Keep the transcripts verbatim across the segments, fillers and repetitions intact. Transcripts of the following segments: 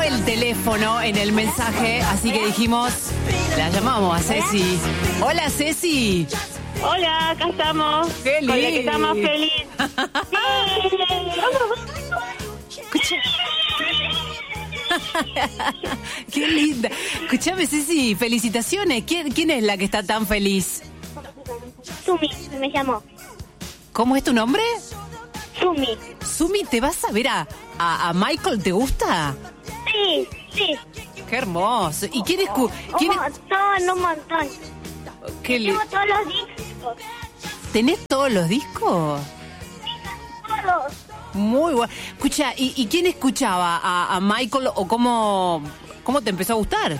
el teléfono en el mensaje, así que dijimos, la llamamos a Ceci. Hola, Ceci. Hola, acá estamos. Qué Con la que lindo. estamos feliz. Escucha. Qué linda. Escuchame, Ceci, felicitaciones. ¿Quién, ¿Quién es la que está tan feliz? Sumi, me llamó. ¿Cómo es tu nombre? Sumi. Sumi, ¿te vas a ver a, a, a Michael? ¿Te gusta? Sí, sí. Qué hermoso. ¿Y quién es? cu- quién Un es- montón, un montón. qué li- Tengo todos los discos. ¿Tenés todos los discos? Todos. Muy bueno. Escucha, ¿y, y quién escuchaba a, a Michael o cómo, cómo te empezó a gustar?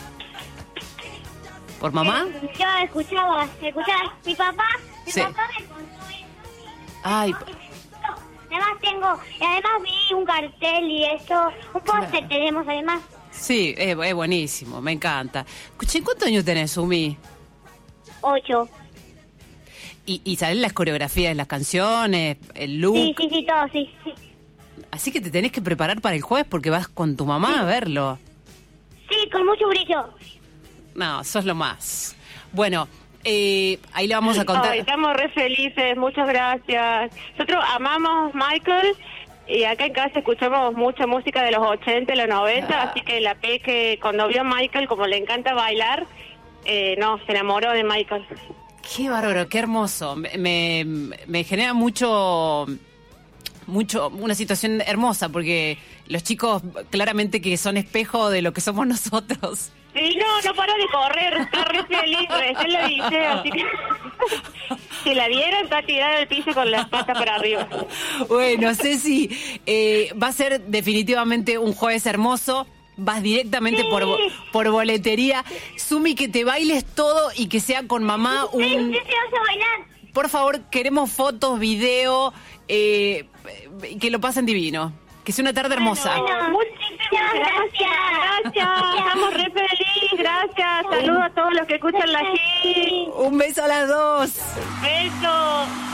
¿Por mamá? Eh, Yo escuchaba, escuchaba. Mi papá, mi Sí. papá me contó eso. Ay, Además tengo, y además vi un cartel y eso. Un póster Claro. tenemos además. sí, es, es buenísimo, me encanta. Escuché, ¿cuántos años tenés, Sumi? Ocho. Y, y sabés las coreografías de las canciones, el look. Sí, sí, sí, todo, sí, sí. Así que te tenés que preparar para el jueves porque vas con tu mamá a verlo. Sí, con mucho brillo. No, sos lo más. Bueno, eh, ahí le vamos a contar. Ay, estamos re felices, muchas gracias. Nosotros amamos Michael y acá en casa escuchamos mucha música de los ochenta y los noventa, Ah. así que la Peque cuando vio a Michael, como le encanta bailar, eh, no, se enamoró de Michael. Qué bárbaro, qué hermoso. Me, me, me genera mucho, mucho, una situación hermosa porque los chicos claramente que son espejo de lo que somos nosotros. Sí, no, no para de correr, está re feliz, recién lo dice, así que si la vieran está tirada al piso con las patas para arriba. Bueno, Ceci, eh, va a ser definitivamente un jueves hermoso. Vas directamente Sí. por, bo- por boletería. Sumi, que te bailes todo y que sea con mamá Sí, sí, un... sí, vas a bailar. Por favor, queremos fotos, video, eh, que lo pasen divino. Que sea una tarde hermosa. Bueno, muchísimas gracias. Gracias, estamos re feliz, gracias. Saludos a todos los que escuchan la G. Un beso a las dos. Beso.